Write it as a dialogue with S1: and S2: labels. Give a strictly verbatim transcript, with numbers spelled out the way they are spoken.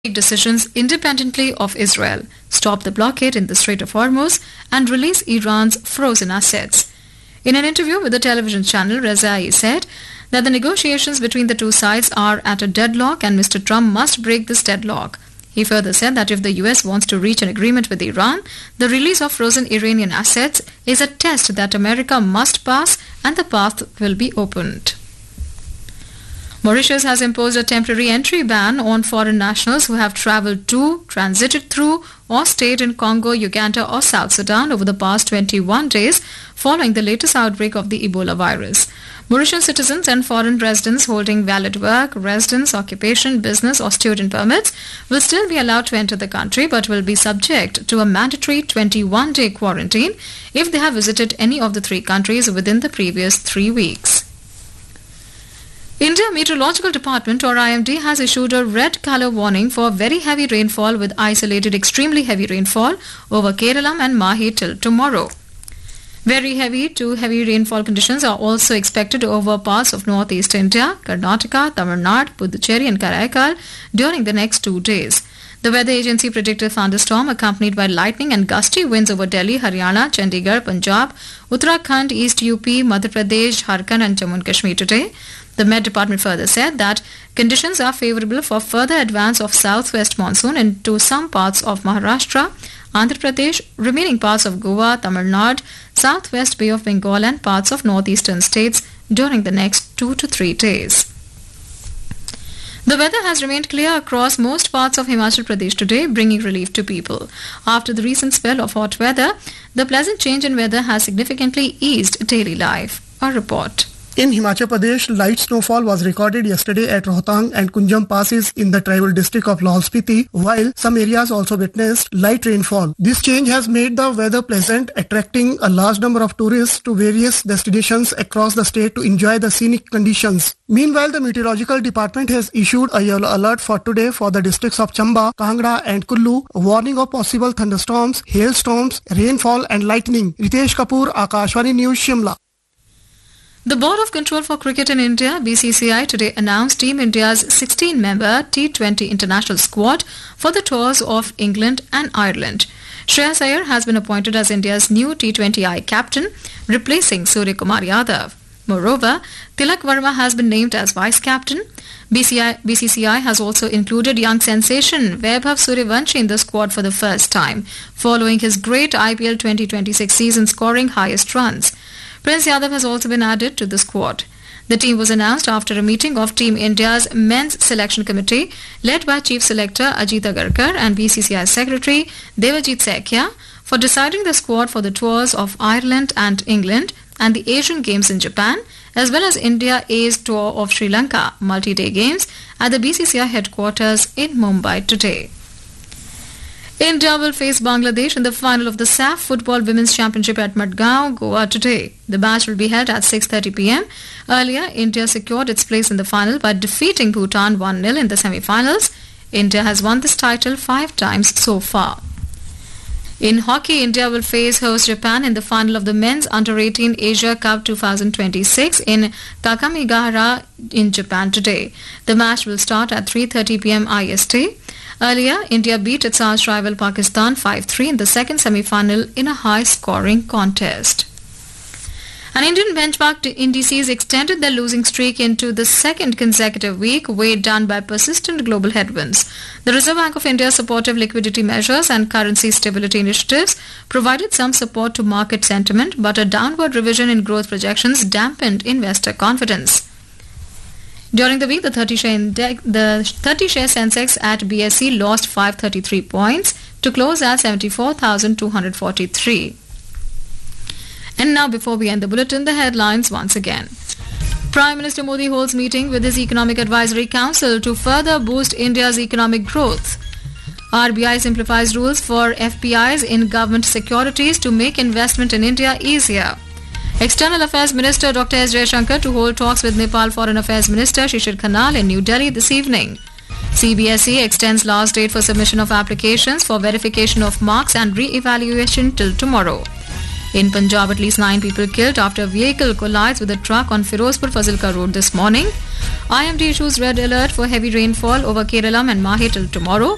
S1: take decisions independently of Israel, stop the blockade in the Strait of Hormuz, and release Iran's frozen assets. In an interview with the television channel, Rezai said that the negotiations between the two sides are at a deadlock and Mister Trump must break this deadlock. He further said that if the U S wants to reach an agreement with Iran, the release of frozen Iranian assets is a test that America must pass and the path will be opened. Mauritius has imposed a temporary entry ban on foreign nationals who have travelled to, transited through or stayed in Congo, Uganda or South Sudan over the past twenty-one days following the latest outbreak of the Ebola virus. Mauritian citizens and foreign residents holding valid work, residence, occupation, business or student permits will still be allowed to enter the country but will be subject to a mandatory twenty-one day quarantine if they have visited any of the three countries within the previous three weeks. India Meteorological Department or I M D has issued a red colour warning for very heavy rainfall with isolated extremely heavy rainfall over Kerala and Mahi till tomorrow. Very heavy to heavy rainfall conditions are also expected over parts of northeast India, Karnataka, Tamil Nadu, Puducherry and Karaikal during the next two days. The weather agency predicted thunderstorm accompanied by lightning and gusty winds over Delhi, Haryana, Chandigarh, Punjab, Uttarakhand, East U P, Madhya Pradesh, Jharkhand and Jammu and Kashmir today. The Met Department further said that conditions are favourable for further advance of southwest monsoon into some parts of Maharashtra, Andhra Pradesh, remaining parts of Goa, Tamil Nadu, southwest Bay of Bengal and parts of northeastern states during the next two to three days. The weather has remained clear across most parts of Himachal Pradesh today, bringing relief to people. After the recent spell of hot weather, the pleasant change in weather has significantly eased daily life. A report.
S2: In Himachal Pradesh, light snowfall was recorded yesterday at Rohtang and Kunjam passes in the tribal district of Lahaul Spiti, while some areas also witnessed light rainfall. This change has made the weather pleasant, attracting a large number of tourists to various destinations across the state to enjoy the scenic conditions. Meanwhile, the Meteorological Department has issued a yellow alert for today for the districts of Chamba, Kangra and Kullu, a warning of possible thunderstorms, hailstorms, rainfall and lightning. Ritesh Kapoor, Akashvani News, Shimla.
S1: The Board of Control for Cricket in India, B C C I, today announced Team India's sixteen member T twenty international squad for the tours of England and Ireland. Shreyas Iyer has been appointed as India's new T twenty I captain, replacing Surya Kumar Yadav. Moreover, Tilak Verma has been named as vice-captain. B C C I has also included young sensation Vaibhav Suryavanshi in the squad for the first time, following his great I P L twenty twenty-six season scoring highest runs. Prince Yadav has also been added to the squad. The team was announced after a meeting of Team India's men's selection committee led by Chief Selector Ajit Agarkar and B C C I Secretary Devajit Saikia for deciding the squad for the tours of Ireland and England and the Asian Games in Japan, as well as India A's tour of Sri Lanka multi-day games at the B C C I headquarters in Mumbai today. India will face Bangladesh in the final of the S A F Football Women's Championship at Madgaon, Goa today. The match will be held at six thirty p m. Earlier, India secured its place in the final by defeating Bhutan one nil in the semi-finals. India has won this title five times so far. In hockey, India will face host Japan in the final of the Men's Under eighteen Asia Cup twenty twenty-six in Kakamigahara in Japan today. The match will start at three thirty p m I S T. Earlier, India beat its arch rival Pakistan five three in the second semi-final in a high-scoring contest. An Indian benchmark indices extended their losing streak into the second consecutive week, weighed down by persistent global headwinds. The Reserve Bank of India's supportive liquidity measures and currency stability initiatives provided some support to market sentiment, but a downward revision in growth projections dampened investor confidence. During the week, the thirty-share index, the thirty-share Sensex at B S E lost five hundred thirty-three points to close at seventy-four thousand two hundred forty-three. And now, before we end the bulletin, the headlines once again. Prime Minister Modi holds meeting with his Economic Advisory Council to further boost India's economic growth. R B I simplifies rules for F P Is in government securities to make investment in India easier. External Affairs Minister Doctor S. Jaishankar to hold talks with Nepal Foreign Affairs Minister Shishir Khanal in New Delhi this evening. C B S E extends last date for submission of applications for verification of marks and re-evaluation till tomorrow. In Punjab, at least nine people killed after a vehicle collides with a truck on Firozpur Fazilka Road this morning. I M D issues red alert for heavy rainfall over Kerala and Mahi till tomorrow.